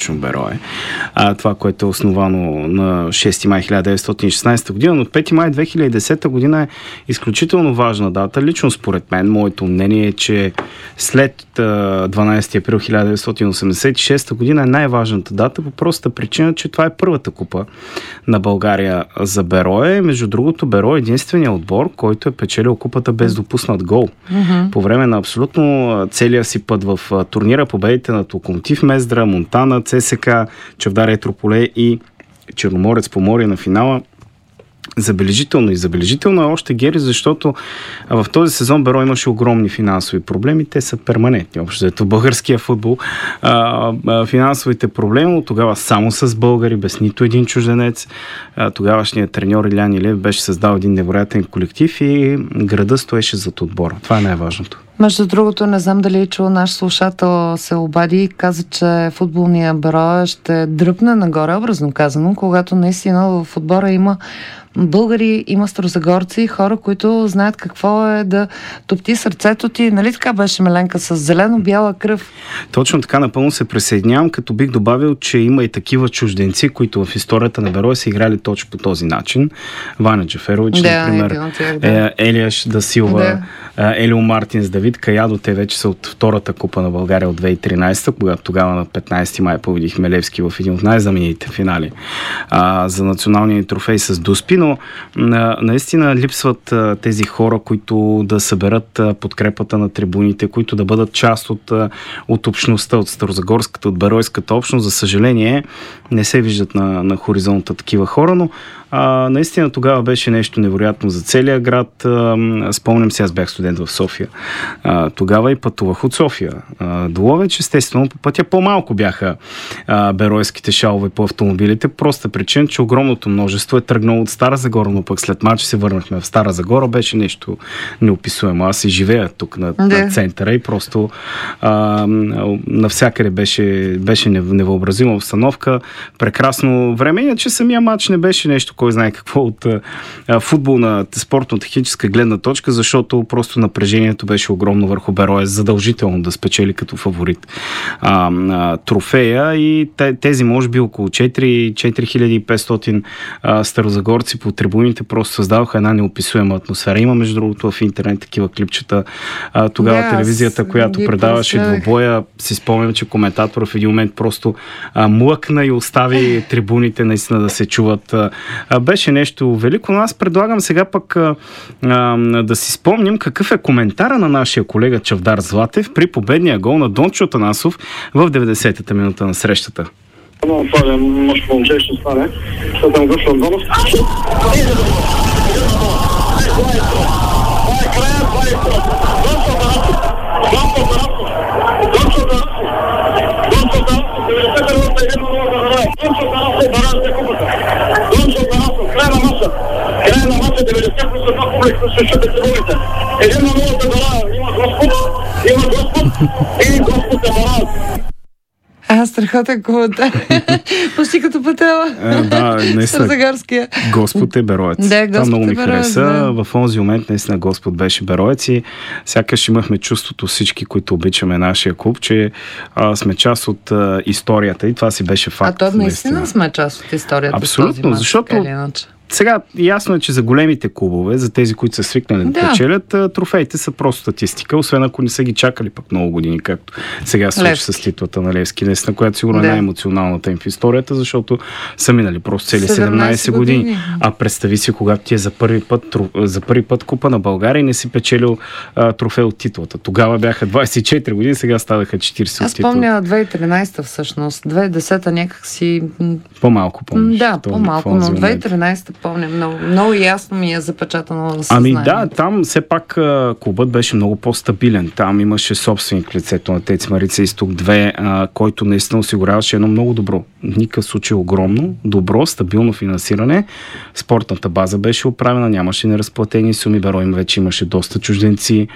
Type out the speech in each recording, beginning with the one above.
точно Берое. Това, което е основано на 6 май 1916 година, но 5 май 2010 година е изключително важна дата. Лично според мен, моето мнение е, че след 12 април 1986 година е най-важната дата по простата причина, че това е първата купа на България за Берое. Между другото, Берое е единственият отбор, който е печелил купата без допуснат гол. По време на абсолютно целия си път в турнира, победите на Локомотив Мездра, Монтана, ЦСК, Чавдар Етрополе и Черноморец Поморие на финала. Забележително. И забележително е още, Гери, защото в този сезон Берое имаше огромни финансови проблеми. Те са перманентни. Общо ето българския футбол. Финансовите проблеми от тогава само с българи, без нито един чужденец. Тогавашният треньор Илян Илиев беше създал един невероятен колектив и града стоеше зад отбора. Това е най-важното. Между другото, не знам дали чул наш слушател се обади и каза, че футболния Берое ще дръпне нагоре, образно казано, когато наистина в отбора има българи, има старозагорци, хора, които знаят какво е да топти сърцето ти. Нали така беше, Меленка, с зелено-бяла кръв? Точно така, напълно се присъединявам, като бих добавил, че има и такива чужденци, които в историята на Берое са играли точно по този начин. Ваня Джаферович, например, Елиаш да Силва, Елио Мартинс, Давид Каядо, те вече са от втората купа на България от 2013, когато тогава на 15 май победихме Левски в един от най-знаменитите финали за националния трофей с Дуспи, но наистина липсват тези хора, които да съберат подкрепата на трибуните, които да бъдат част от общността, от старозагорската, от беройската общност. За съжаление, не се виждат на хоризонта такива хора, но наистина тогава беше нещо невероятно за целия град. Спомням се, аз бях студент в София. Тогава и пътувах от София до Ловеч. Естествено, по пътя по-малко бяха беройските шалове по автомобилите. Проста причина, че огромното множество е тръгнало от Стара Загора, но пък след мач се върнахме в Стара Загора. Беше нещо неописуемо. Аз и живея тук на центъра и просто навсякъде беше невъобразима обстановка. Прекрасно време. Иначе самия мач не беше нещо, кой знае какво от футболна, спортно-техническа гледна точка, защото просто напрежението беше огромно върху Берое, задължително да спечели като фаворит трофея и тези може би около 4500 старозагорци по трибуните просто създаваха една неописуема атмосфера. Има между другото в интернет такива клипчета. Тогава телевизията, която предаваше двубоя, си спомням, че коментатор в един момент просто млъкна и остави трибуните наистина да се чуват. Беше нещо велико, но аз предлагам сега пък да си спомним какъв е коментара на нашия колега Чавдар Златев при победния гол на Дончо Атанасов в 90-та минута на срещата. Много славен мъж момче ще стане, защото съм гъвшал Донов. Край на маса, 90% публика също трибуните. Един на новата бара, има Господ и Господ е бара. Страхотен коментар. Почти като Петела. Да, наистина. Господ е бероец. Това много ми хареса. В онзи момент наистина Господ беше бероец и сякаш имахме чувството всички, които обичаме нашия клуб, че сме част от историята и това си беше факт. А то наистина сме част от историята. Абсолютно, защото сега ясно е, че за големите клубове, за тези, които са свикнали да печелят, трофеите са просто статистика, освен ако не са ги чакали пък много години, както сега се случи с титлата на Левски, наистина, която сигурно е най-емоционалната им в историята, защото са минали просто цели 17 години. А представи си, когато ти е за първи път Купа на България и не си печелил трофей от титлата. Тогава бяха 24 години, сега ставаха 40 от титлата. Аз помня 2013 всъщност, 2010 някак си... По-малко помниш. Да, по-малко, но 2013 помня, много ясно ми е запечатано в съзнанието. Да, там все пак клубът беше много по-стабилен. Там имаше собственик в лицето на ТЕЦ Марица Изток 2, който наистина осигуряваше едно много добро. В никакъв случай огромно, добро, стабилно финансиране. Спортната база беше оправена, нямаше неразплатени суми. Берое вече имаше доста чужденци.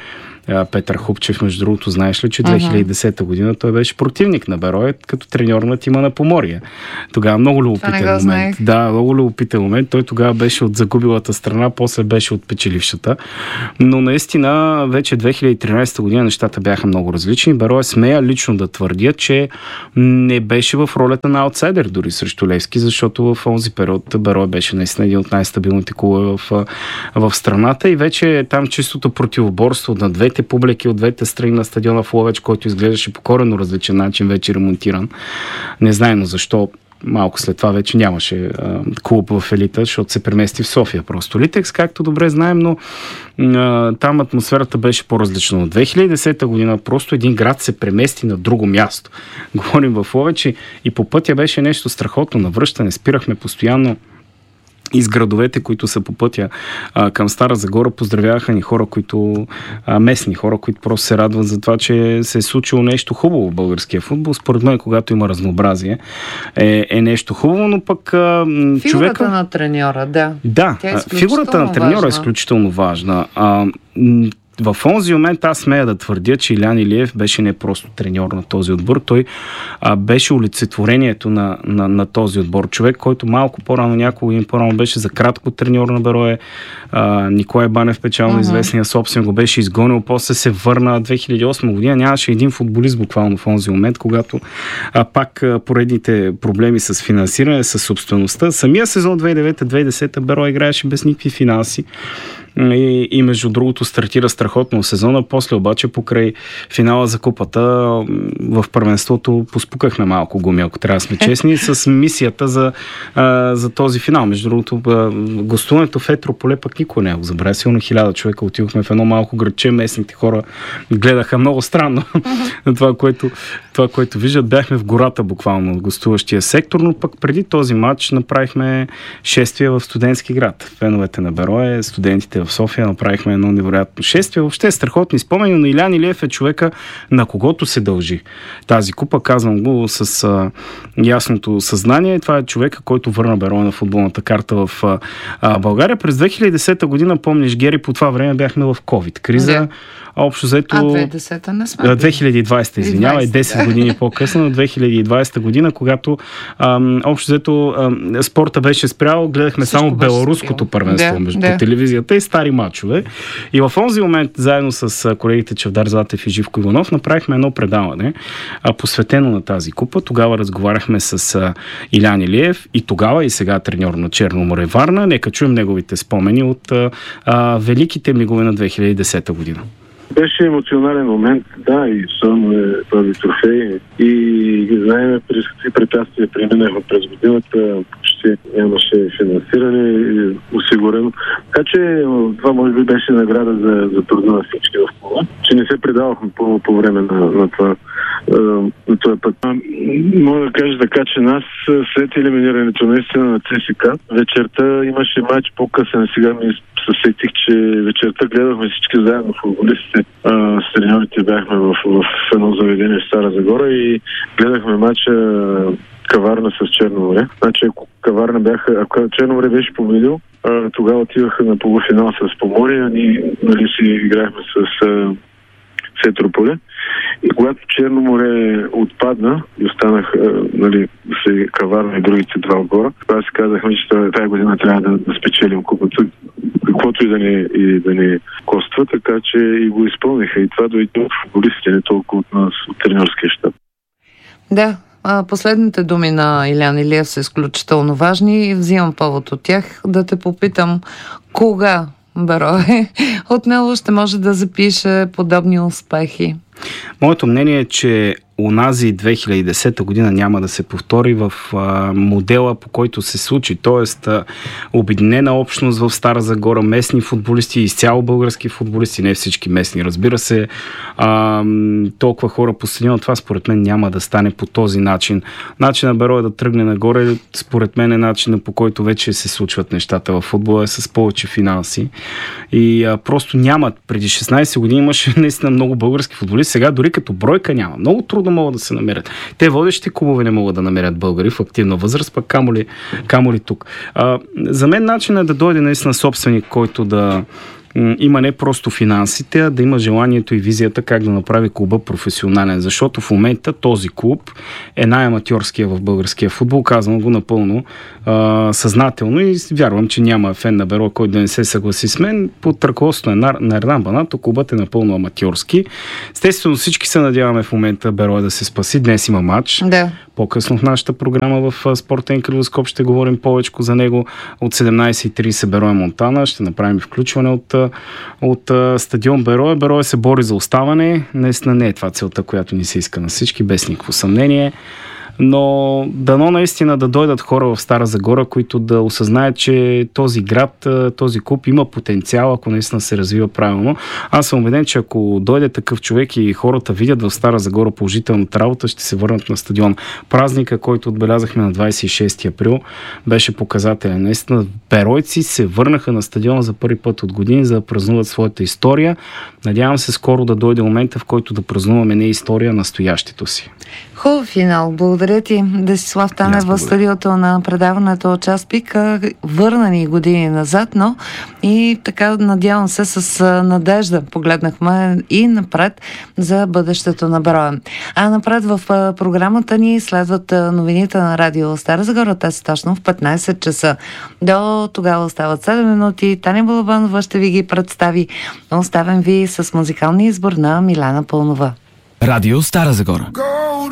Петър Хупчев, между другото, знаеш ли, че 2010 година той беше противник на Берое като треньор на тима на Поморие. Тогава много любопитен момент. Да, много любопитен момент. Той тогава беше от загубилата страна, после беше от печелившата. Но наистина вече 2013 година нещата бяха много различни. Берое смея лично да твърдя, че не беше в ролята на аутсайдер дори срещу Левски, защото в този период Берое беше наистина един от най-стабилните клубове в страната и вече там чистото противоборство на двете публики от двете страни на стадиона в Ловеч, който изглеждаше по коренно различен начин, вече ремонтиран. Незнайно защо малко след това вече нямаше клуб в елита, защото се премести в София просто. Литекс, както добре знаем, но там атмосферата беше по-различна. От 2010 година просто един град се премести на друго място. Говорим в Ловеч и по пътя беше нещо страхотно. Навръщане спирахме постоянно из градовете, които са по пътя към Стара Загора, поздравяваха ни хора, местни хора, които просто се радват за това, че се е случило нещо хубаво в българския футбол. Според мен, когато има разнообразие, е нещо хубаво, но пък фигурата на треньора, да. Да, фигурата на треньора е изключително важна. В онзи момент аз смея да твърдя, че Илян Илиев беше не просто треньор на този отбор, той беше олицетворението на този отбор. Човек, който малко по-рано, няколко години по-рано беше за кратко треньор на Берое. Николай Банев, печално известния собствен, го беше изгонил, после се върна 2008 година. Нямаше един футболист буквално в онзи момент, когато пак поредните проблеми с финансиране, с собствеността. Самия сезон 2009-2010 Берое играеше без никакви финанси. И между другото стартира страхотно сезона, после обаче покрай финала за купата в първенството поспукахме малко гуми, ако трябва да сме честни, с мисията за този финал. Между другото, гостуването в Етрополе пък никой не е забравя. Силно 1000 човека отидохме в едно малко градче, местните хора гледаха много странно на това, което виждат. Бяхме в гората буквално от гостуващия сектор, но пък преди този матч направихме шествие в студентски град. Феновете на Берое, студентите в София направихме едно невероятно шествие. Въобще е страхотни спомени, но Илян Илиев е човека, на когото се дължи тази купа. Казвам го с ясното съзнание. Това е човека, който върна Берое на футболната карта в България. През 2010 година, помниш, Гери, по това време бяхме в COVID криза. Общо взето 2020, извинявай, 10 години по-късно, 2020 година, когато общо взето спорта беше спрял, гледахме само беларуското първенство по телевизията и стари мачове. И в онзи момент, заедно с колегите Чавдар Златев и Живко Иванов, направихме едно предаване, посветено на тази купа. Тогава разговаряхме с Илян Илиев и тогава и сега треньор на Черно море Варна. Нека чуем неговите спомени от великите мигове на 2010 година. Беше емоционален момент, да, и съм този трофей и знаем през какви препятствия преминахме през годината, почти нямаше финансиране осигурено. Така че това може би беше награда за труда на всички в клуба, че не се предавахме по време на това на този път. Мога да кажа така, че нас след елиминирането наистина на ЦСКА вечерта имаше матч по-късен. Сега ми съсетих, че вечерта гледахме всички заедно футболистите. С треньорите бяхме в едно заведение в Стара Загора и гледахме матча Каварна с Черно море. Значи ако Черно море беше победил, тогава отиваха на полуфинал с Поморие. Ние си играхме с Етрополе. И когато Черно море отпадна и останах Каварна и другите два отбора, тогава си казахме, че тази година трябва да спечелим купата, каквото и да ни коства, така че и го изпълниха. И това дойде от футболистите, не толкова от нас, от треньорския щаб. Да, последните думи на Илян Илиев са изключително важни и взимам повод от тях да те попитам кога Берое отнело ще може да запише подобни успехи. Моето мнение е, че онази 2010 година няма да се повтори в модела, по който се случи. Тоест, обединена общност в Стара Загора, местни футболисти, изцяло български футболисти, не всички местни, разбира се. Толкова хора по стадиона, това според мен няма да стане по този начин. Начинът Берое да тръгне нагоре, според мен е начинът, по който вече се случват нещата в футбола, с повече финанси. И просто нямат. Преди 16 години имаше наистина много български футболисти, сега дори като бройка няма. Много трудно могат да се намерят. Те водещи клубове не могат да намерят българи в активна възраст, пък камо ли тук. За мен начинът е да дойде наистина собственик, който да има не просто финансите, а да има желанието и визията как да направи клуба професионален. Защото в момента този клуб е най-аматьорския в българския футбол. Казвам го напълно съзнателно и вярвам, че няма фен на Берое, който да не се съгласи с мен. Под ръководството на Ердан Банато клубът е напълно аматьорски. Естествено, всички се надяваме в момента Берое да се спаси. Днес има матч. Да. По-късно в нашата програма в Спортен кръвоскоп ще говорим повече за него. От 17:30 Берое Монтана. Ще направим включване от стадион Берое. Берое се бори за оставане. Наистина не е това целта, която ни се иска на всички, без никакво съмнение. Но дано наистина да дойдат хора в Стара Загора, които да осъзнаят, че този град, този клуб има потенциал, ако наистина се развива правилно. Аз съм убеден, че ако дойде такъв човек и хората видят в Стара Загора положителната работа, ще се върнат на стадион. Празника, който отбелязахме на 26 април, беше показателен. Наистина беройци се върнаха на стадиона за първи път от години, за да празнуват своята история. Надявам се скоро да дойде момента, в който да празнуваме не история, а настоящето си. Хубав финал. Благодаря ти, Десислав Танев, в студиото на предаването Час пик. Върна ни години назад, но и така, надявам се, с надежда погледнахме и напред за бъдещето на Берое. А напред в програмата ни следват новините на радио Стара Загора. Те са точно в 15 часа. До тогава остават 7 минути. Таня Балабанова ще ви ги представи. Оставям ви с музикалния избор на Милена Пълнова. Радио Стара Загора.